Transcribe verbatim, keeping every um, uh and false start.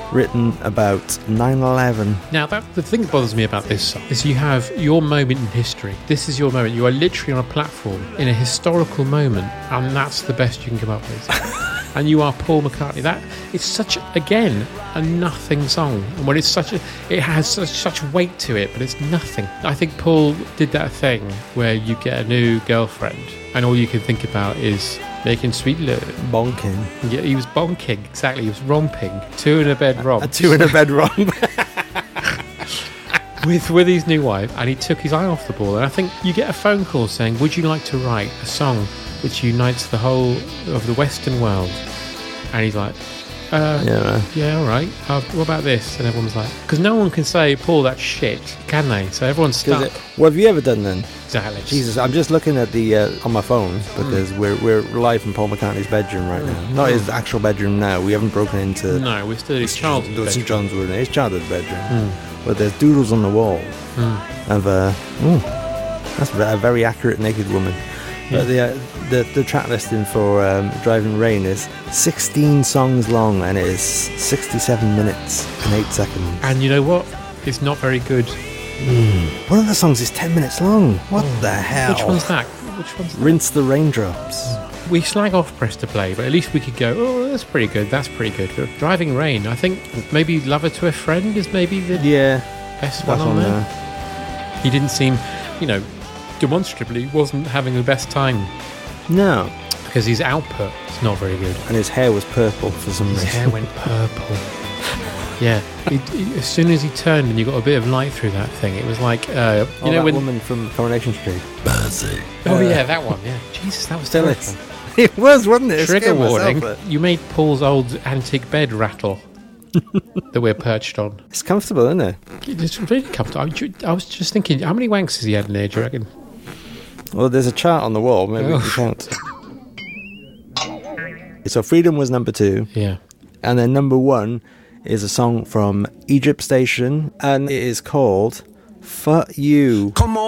written about nine eleven. Now, that, the thing that bothers me about this song is you have your moment in history. This is your moment. You are literally on a platform in a historical moment, and that's the best you can come up with. And you are Paul McCartney. That it's such, again, a nothing song. And when it's such a, it has such, such weight to it, but it's nothing. I think Paul did that thing where you get a new girlfriend, and all you can think about is making sweet love. Bonking. Yeah, he was bonking, exactly. He was romping. Two in a bed romp. A two in a bed romp. with with his new wife, and he took his eye off the ball. And I think you get a phone call saying, would you like to write a song which unites the whole of the Western world? And he's like, uh, yeah, yeah, all right. Uh, what about this? And everyone's like, because no one can say, Paul, that's shit, can they? So everyone's stuck. It, what have you ever done then? Exactly. Jesus, I'm just looking at the uh, on my phone because mm. we're we're live in Paul McCartney's bedroom right now. Mm. Not his actual bedroom now. We haven't broken into. No, we're still his childhood bedroom. Saint John's Wood, his childhood bedroom. Mm. But there's doodles on the wall mm. of a. Uh, that's a very accurate naked woman. Yeah. But the, uh, the the track listing for um, Driving Rain is sixteen songs long, and it is sixty-seven minutes and eight seconds. And you know what? It's not very good. Mm. One of the songs is ten minutes long. What oh. the hell? Which one's that? Which one's that? Rinse the Raindrops. Mm. We slag off Press to Play, but at least we could go, oh, that's pretty good, that's pretty good. But Driving Rain, I think maybe Lover to a Friend is maybe the yeah, best one on, on there. there. He didn't seem, you know, demonstrably wasn't having the best time. No. Because his output is not very good. And his hair was purple for some his reason. His hair went purple. Yeah. He, he, as soon as he turned and you got a bit of light through that thing, it was like, uh, you oh, know, that when woman from Coronation Street. Buzzy. Oh, uh, yeah, that one, yeah. Jesus, that was still terrible. It was, wasn't it? Trigger warning. You made Paul's old antique bed rattle that we're perched on. It's comfortable, isn't it? It's really comfortable. I was just thinking, how many wanks has he had in there, do you reckon? Well, there's a chart on the wall. Maybe oh. we can count. So Freedom was number two. Yeah. And then number one is a song from Egypt Station, and it is called Fuck You. Come on.